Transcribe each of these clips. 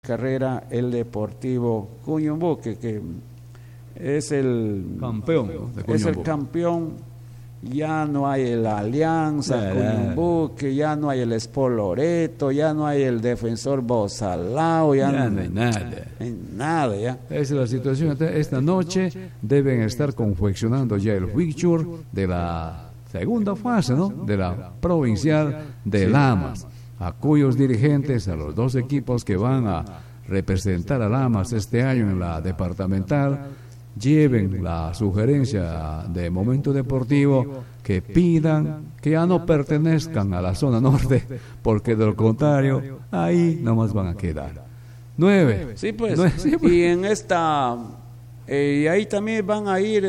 carrera el Deportivo Cuyumbuque, que es el campeón de es el campeón. Ya no hay el Alianza Cuyumbuque, ya no hay el Sport Loreto, ya no hay el Defensor Bozalao, ya no hay nada. Hay nada ya. Esa es la situación. Esta noche deben estar confeccionando ya el fixture de la segunda fase, ¿no? De la provincial de Lamas, a cuyos dirigentes, a los dos equipos que van a representar a Lamas este año en la departamental, lleven la sugerencia de Momento Deportivo que pidan que ya no pertenezcan a la zona norte, porque de lo contrario ahí nomás van a quedar 9. Sí, pues. Y en esta y ahí también van a ir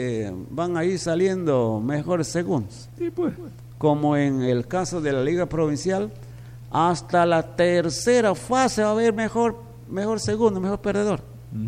saliendo mejores segundos. Sí, pues. Como en el caso de la Liga Provincial, hasta la tercera fase va a haber mejor segundo, mejor perdedor.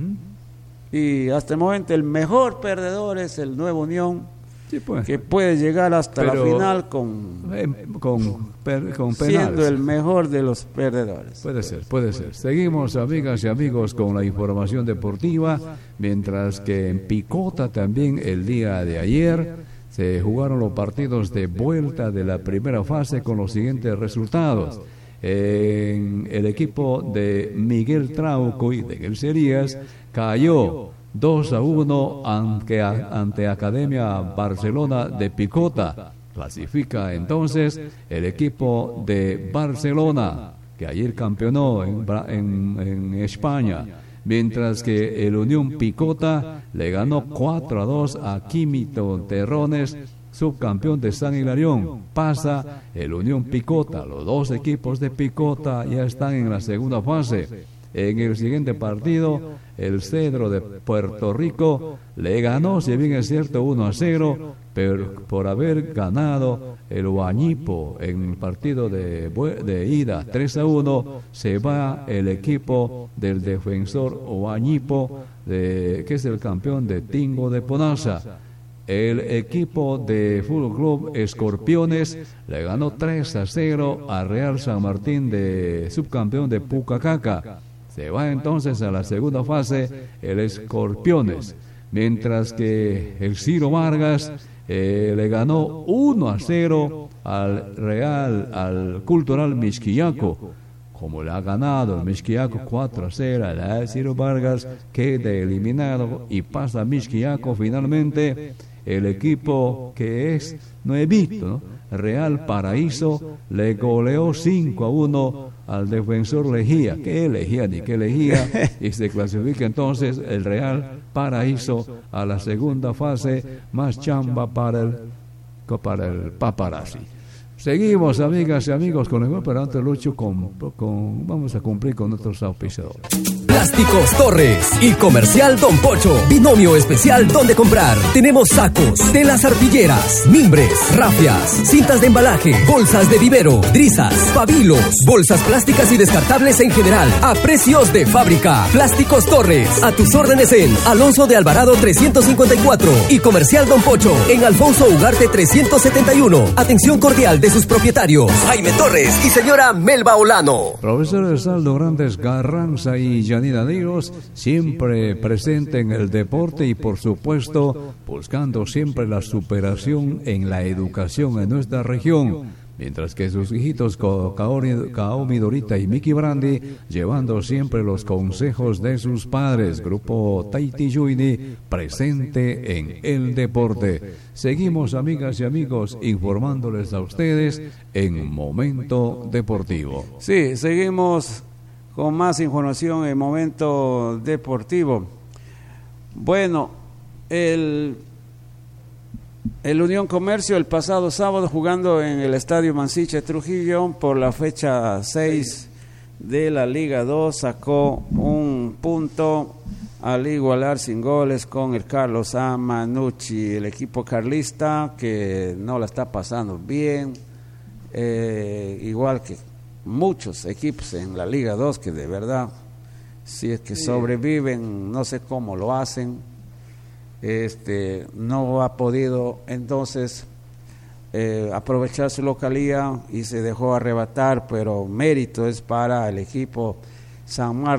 Y hasta el momento el mejor perdedor es el Nuevo Unión, sí, pues, que puede llegar hasta la final con penales, siendo el mejor de los perdedores. Puede ser. Seguimos, amigas y amigos, con la información deportiva, mientras que en Picota también el día de ayer se jugaron los partidos de vuelta de la primera fase con los siguientes resultados. En el equipo de Miguel Trauco y de Gelserías cayó 2-1 ante Academia Barcelona de Picota. Clasifica entonces el equipo de Barcelona, que ayer campeonó en España, mientras que el Unión Picota le ganó 4-2 a Químito Terrones, subcampeón de San Hilarión. Pasa el Unión Picota. Los dos equipos de Picota ya están en la segunda fase. En el siguiente partido, el Cedro de Puerto Rico le ganó, si bien es cierto, 1-0, pero por haber ganado el Huañipo en el partido de ida 3-1, se va el equipo del Defensor Huañipo, que es el campeón de Tingo de Ponaza. El equipo de Fútbol Club Escorpiones le ganó 3-0 a Real San Martín, de subcampeón de Pucacaca. Se va entonces a la segunda fase el Escorpiones, mientras que el Ciro Vargas le ganó 1-0 al Cultural Mixquiaco. Como le ha ganado el Mixquiaco 4-0 al Ciro Vargas, queda eliminado y pasa Mixquiaco finalmente. El equipo que es nuevito, ¿no? Real Paraíso, le goleó 5-1 al Defensor Lejía. ¿Qué Lejía? Ni qué Lejía. Y se clasifica entonces el Real Paraíso a la segunda fase. Más chamba para el paparazzi. Seguimos, amigas y amigos, con el operante Lucho, vamos a cumplir con nuestros auspiciadores. Plásticos Torres y Comercial Don Pocho. Binomio especial donde comprar. Tenemos sacos, telas arpilleras, mimbres, rafias, cintas de embalaje, bolsas de vivero, drizas, pabilos, bolsas plásticas y descartables en general, a precios de fábrica. Plásticos Torres, a tus órdenes en Alonso de Alvarado 354 y Comercial Don Pocho en Alfonso Ugarte 371. Atención cordial de sus propietarios, Jaime Torres y señora Melba Olano. Profesor Saldo Grandes Garranza y Yanina Díaz, siempre presente en el deporte y por supuesto buscando siempre la superación en la educación en nuestra región. Mientras que sus hijitos Kaomi Dorita y Miki Brandi llevando siempre los consejos de sus padres. Grupo Taiti Yuini presente en el deporte. Seguimos, amigas y amigos, informándoles a ustedes en Momento Deportivo. Sí, seguimos con más información en Momento Deportivo. Bueno, el Unión Comercio el pasado sábado, jugando en el Estadio Mansiche Trujillo por la fecha 6 de la Liga 2, sacó un punto al igualar sin goles con el Carlos Amanucci, el equipo carlista, que no la está pasando bien, igual que muchos equipos en la Liga 2, que de verdad, si es que sobreviven, no sé cómo lo hacen. No ha podido entonces aprovechar su localía y se dejó arrebatar, pero mérito es para el equipo San